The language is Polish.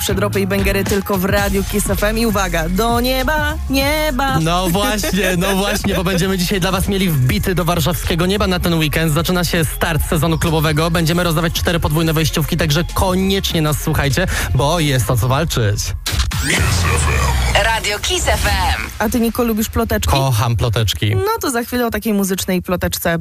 Przedropy i bęgery tylko w Radiu Kiss FM i uwaga, do nieba, nieba. No właśnie, bo będziemy dzisiaj dla was mieli wbity do warszawskiego nieba na ten weekend. Zaczyna się start sezonu klubowego. Będziemy rozdawać 4 podwójne wejściówki, także koniecznie nas słuchajcie, bo jest o co walczyć. Radio Kiss FM. A ty, Niko, lubisz ploteczki? Kocham ploteczki. No to za chwilę o takiej muzycznej ploteczce